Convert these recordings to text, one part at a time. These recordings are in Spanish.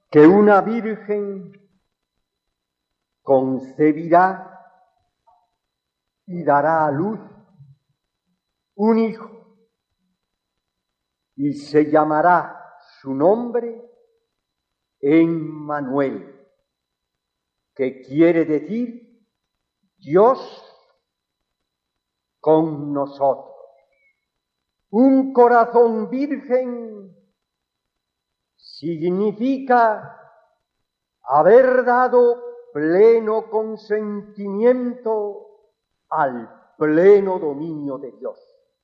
que una virgen concebirá y dará a luz un hijo, y se llamará su nombre Emmanuel, que quiere decir Dios con nosotros. Un corazón virgen significa haber dado pleno consentimiento al pleno dominio de Dios.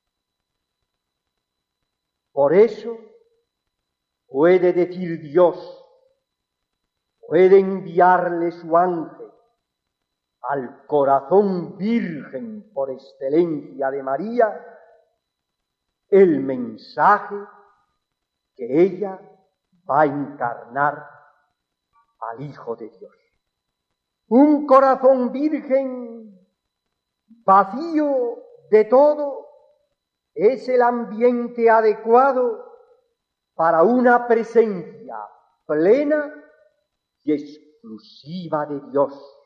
Por eso puede decir Dios, puede enviarle su ángel al corazón virgen por excelencia de María, el mensaje que ella va a encarnar al Hijo de Dios. Un corazón virgen vacío de todo es el ambiente adecuado para una presencia plena y exclusiva de Dios.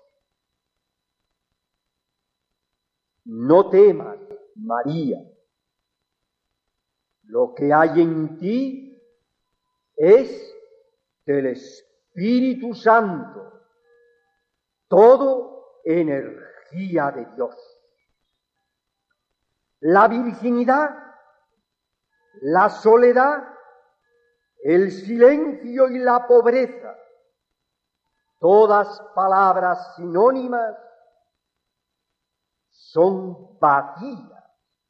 No temas, María, lo que hay en ti es del Espíritu Santo, todo energía de Dios. La virginidad, la soledad, el silencio y la pobreza, todas palabras sinónimas, son vacías,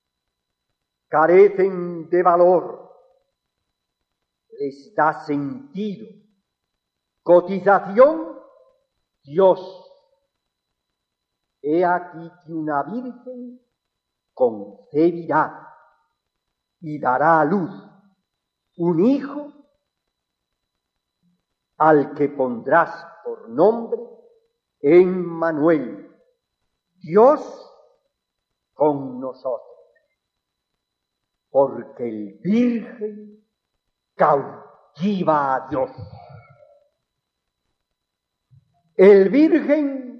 carecen de valor, les da sentido, cotización, Dios. He aquí que una virgen concebirá y dará a luz un hijo al que pondrás por nombre Emmanuel, Dios con nosotros, porque el virgen cautiva a Dios. El virgen